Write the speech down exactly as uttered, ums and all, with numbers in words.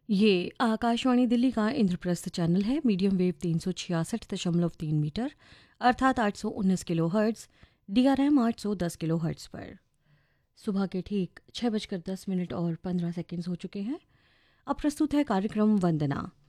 ये आकाशवाणी दिल्ली का इंद्रप्रस्थ चैनल है। मीडियम वेव तीन सौ छियासठ दशमलव तीन मीटर अर्थात आठ सौ उन्नीस kilo hertz, D R M आठ सौ दस किलो हर्ट्ज़ पर। सुबह के ठीक छः बजकर दस मिनट और पंद्रह सेकेंड्स हो चुके हैं। अब प्रस्तुत है कार्यक्रम वंदना।